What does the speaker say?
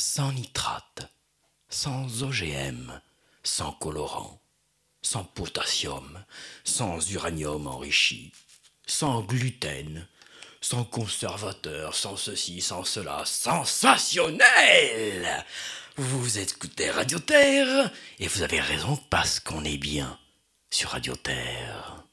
sans nitrate, sans OGM, sans colorant, sans potassium, sans uranium enrichi, sans gluten, sans conservateur, sans ceci, sans cela. Sensationnel! Vous écoutez Radio Terre, et vous avez raison parce qu'on est bien sur Radio Terre.